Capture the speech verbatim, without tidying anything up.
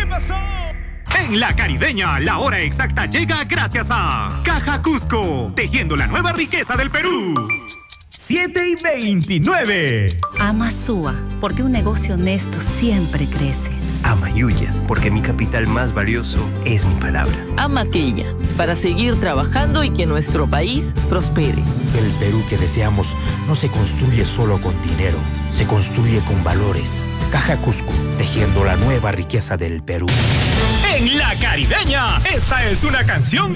pasó? En La Caribeña, la hora exacta llega gracias a Caja Cusco, tejiendo la nueva riqueza del Perú. siete y veintinueve. Ama Sua, porque un negocio honesto siempre crece. Ama Yuya, porque mi capital más valioso es mi palabra. Ama Quilla, para seguir trabajando y que nuestro país prospere. El Perú que deseamos no se construye solo con dinero, se construye con valores. Caja Cusco, tejiendo la nueva riqueza del Perú. En La Caribeña, esta es una canción